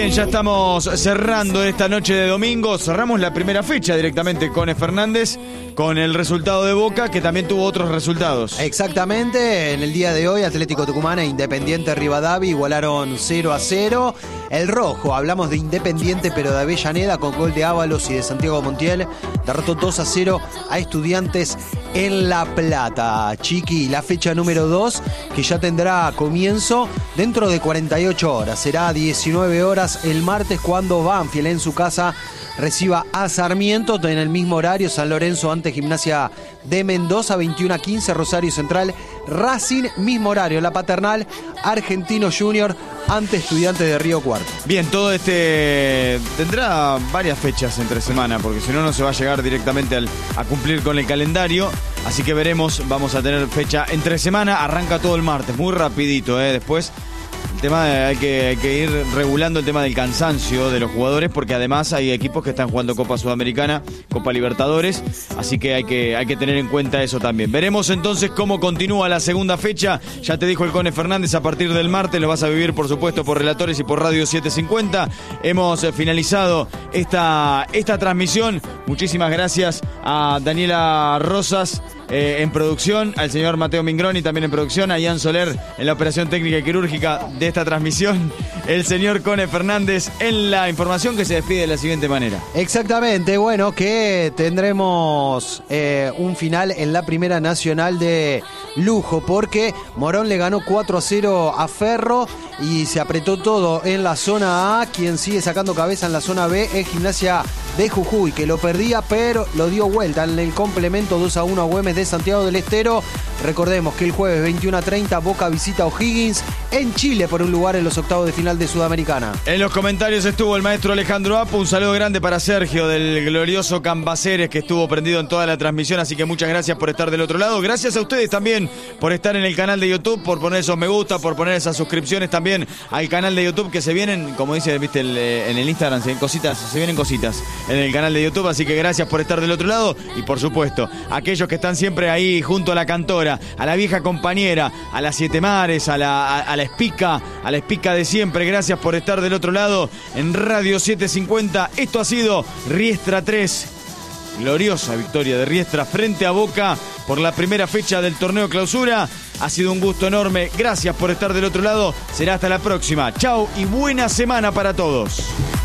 Bien, ya estamos cerrando esta noche de domingo. Cerramos la primera fecha directamente con Fernández, con el resultado de Boca, que también tuvo otros resultados. Exactamente, en el día de hoy Atlético Tucumán e Independiente Rivadavia igualaron 0-0. El rojo, hablamos de Independiente pero de Avellaneda, con gol de Ábalos y de Santiago Montiel, derrotó 2-0 a Estudiantes en La Plata. Chiqui, la fecha número 2, que ya tendrá comienzo dentro de 48 horas. Será 19 horas el martes cuando Banfield en su casa reciba a Sarmiento. En el mismo horario, San Lorenzo ante Gimnasia de Mendoza, 21:15, Rosario Central, Racing, mismo horario, La Paternal, Argentino Junior ante Estudiantes de Río Cuarto. Bien, todo tendrá varias fechas entre semana, porque si no, no se va a llegar directamente a cumplir con el calendario. Así que veremos, vamos a tener fecha entre semana, arranca todo el martes, muy rapidito, después. El tema hay que ir regulando el tema del cansancio de los jugadores, porque además hay equipos que están jugando Copa Sudamericana, Copa Libertadores, así que hay que tener en cuenta eso también. Veremos entonces cómo continúa la segunda fecha. Ya te dijo el Cone Fernández, a partir del martes lo vas a vivir, por supuesto, por Relatores y por Radio 750. Hemos finalizado esta transmisión. Muchísimas gracias a Daniela Rosas en producción, al señor Mateo Mingroni también en producción, a Ian Soler en la operación técnica y quirúrgica de esta transmisión, el señor Cone Fernández en la información, que se despide de la siguiente manera. Exactamente, bueno, que tendremos un final en la Primera Nacional de lujo, porque Morón le ganó 4-0 a Ferro y se apretó todo en la zona A. Quien sigue sacando cabeza en la zona B es Gimnasia de Jujuy, que lo perdía pero lo dio vuelta en el complemento 2-1 a Güemes de Santiago del Estero. Recordemos que el jueves 21:30 Boca visita a O'Higgins en Chile por un lugar en los octavos de final de Sudamericana. En los comentarios estuvo el maestro Alejandro Apo. Un saludo grande para Sergio del glorioso Cambaceres, que estuvo prendido en toda la transmisión, así que muchas gracias por estar del otro lado. Gracias a ustedes también por estar en el canal de YouTube, por poner esos me gusta, por poner esas suscripciones también al canal de YouTube, que se vienen, como dice, viste, en el Instagram, se vienen cositas en el canal de YouTube, así que gracias por estar del otro lado. Y por supuesto, aquellos que están siempre ahí junto a la cantora, a la vieja compañera, a las Siete Mares, a la espica de siempre, gracias por estar del otro lado en Radio 750. Esto ha sido Riestra 3, gloriosa victoria de Riestra frente a Boca por la primera fecha del torneo Clausura. Ha sido un gusto enorme, gracias por estar del otro lado, será hasta la próxima. Chau y buena semana para todos.